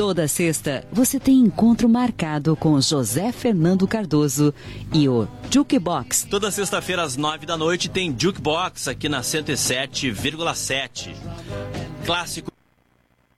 Toda sexta, você tem encontro marcado com José Fernando Cardoso e o Jukebox. Toda sexta-feira, às 9 da noite, tem Jukebox aqui na 107,7. Clássico.